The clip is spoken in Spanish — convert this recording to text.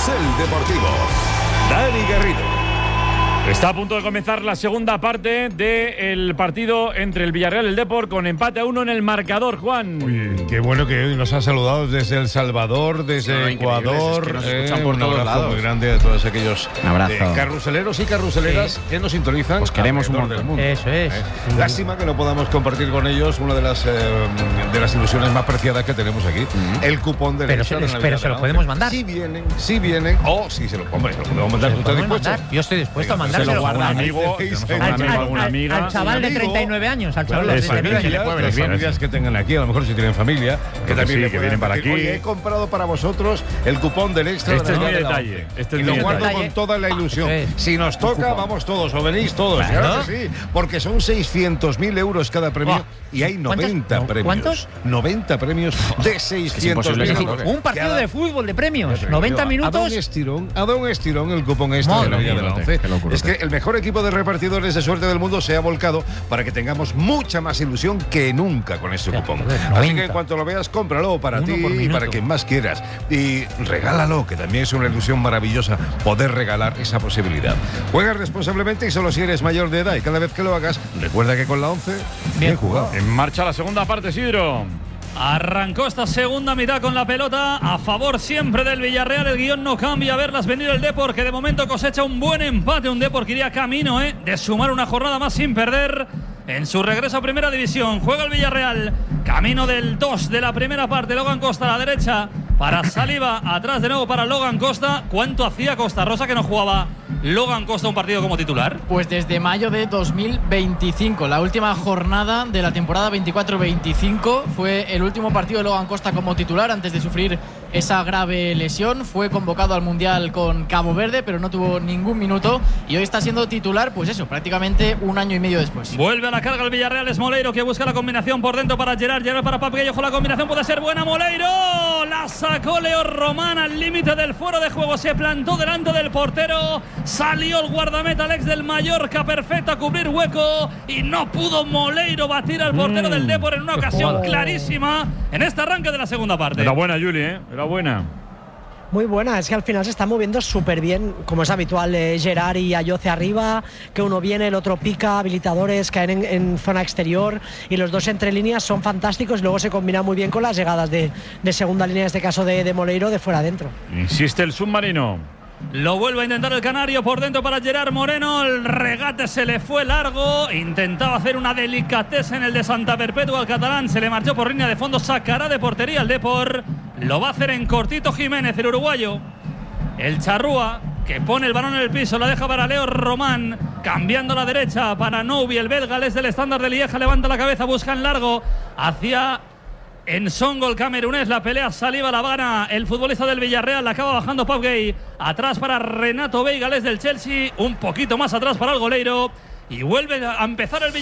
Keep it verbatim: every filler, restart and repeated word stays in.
Carrusel Deportivo. Dani Garrido. Está a punto de comenzar la segunda parte del partido entre el Villarreal y el Depor, con empate a uno en el marcador, Juan. Oye, qué bueno que hoy nos han saludado desde El Salvador, desde no, Ecuador. Es que nos escuchan eh, por un todos abrazo lados. muy grande a todos aquellos eh, carruseleros y carruseleras sí. que nos sintonizan. Pues queremos un montón. Del mundo. Eso es. Eh. Lástima que no podamos compartir con ellos una de las eh, de las ilusiones más preciadas que tenemos aquí, mm. el cupón de Pero, se, les, pero se lo podemos mandar. Si vienen, si vienen, o oh, si se lo, hombre, se lo podemos mandar. ¿Tú estás dispuesto? Yo estoy dispuesto Venga, a mandárselo. A un amigo, al, al, alguna amiga. Al chaval de treinta y nueve años, al chaval claro, de treinta y nueve familias, años. las familias que tengan aquí, a lo mejor si tienen familia, que también sí, que vienen para decir, aquí. Oye, he comprado para vosotros el cupón del extra. Este de es la mi de la detalle. Este es y mi lo guardo detalle. con toda la ilusión. Sí. Si nos toca, vamos todos, o venís todos. Claro. Claro que sí, porque son seiscientos mil euros cada premio oh. y hay noventa ¿Cuántos? premios. ¿Cuántos? noventa premios de seiscientos mil euros. Un partido Cada... de fútbol de premios. noventa minutos. Ha dado un estirón, ha dado un estirón el cupón extra Madre de la Liga de la Once. Es que el mejor equipo de repartidores de suerte del mundo se ha volcado para que tengamos mucha más ilusión que nunca con este cupón. Así que en cuanto lo veas, cómpralo para Uno ti por y minuto. para quien más quieras. Y regálalo, que también es una ilusión maravillosa poder regalar esa posibilidad. Juega responsablemente y solo si eres mayor de edad. Y cada vez que lo hagas, recuerda que con la Once, bien jugado. En marcha la segunda parte, Isidro. Arrancó esta segunda mitad con la pelota a favor siempre del Villarreal. El guión no cambia. A verlas venir el Depor, que de momento cosecha un buen empate. Un Depor que iría camino eh, de sumar una jornada más sin perder en su regreso a Primera División. Juega el Villarreal, camino del dos de la primera parte. Logan Costa a la derecha para Saliba, atrás de nuevo para Logan Costa. ¿Cuánto hacía Costa Rosa que no jugaba Logan Costa un partido como titular? Pues desde mayo de dos mil veinticinco, la última jornada de la temporada veinticuatro veinticinco fue el último partido de Logan Costa como titular antes de sufrir esa grave lesión. Fue convocado al Mundial con Cabo Verde, pero no tuvo ningún minuto y hoy está siendo titular, pues eso, prácticamente un año y medio después. Vuelve a la carga el Villarreal, es Moleiro que busca la combinación por dentro para Gerard, Gerard para Pape Gueye. La combinación puede ser buena, Moleiro la sacó Leo Román al límite del fuero de juego, se plantó delante del portero, salió el guardameta Alex del Mallorca perfecto a cubrir hueco y no pudo Moleiro batir al portero mm, del Depor en una ocasión oh. clarísima en este arranque de la segunda parte. Era buena, Juli, ¿eh? Era buena. Muy buena, es que al final se está moviendo súper bien, como es habitual, eh, Gerard y Ayoce arriba, que uno viene, el otro pica, habilitadores caen en, en zona exterior y los dos entre líneas son fantásticos y luego se combina muy bien con las llegadas de, de segunda línea, en este caso de, de Moleiro, de fuera adentro. Insiste el submarino. Lo vuelve a intentar el canario por dentro para Gerard Moreno. El regate se le fue largo. Intentaba hacer una delicatez en el de Santa Perpetua al catalán. Se le marchó por línea de fondo. Sacará de portería el Depor. Lo va a hacer en cortito Jiménez, el uruguayo. El charrúa que pone el balón en el piso. La deja para Leo Román. Cambiando a la derecha para Noubi. El belga es del estándar de Lieja. Levanta la cabeza, busca en largo hacia Ensongo, el camerunés. La pelea Saliba, la gana el futbolista del Villarreal. La acaba bajando Pau Gay. Atrás para Renato Veiga, el del Chelsea. Un poquito más atrás para el goleiro. Y vuelve a empezar el Villarreal.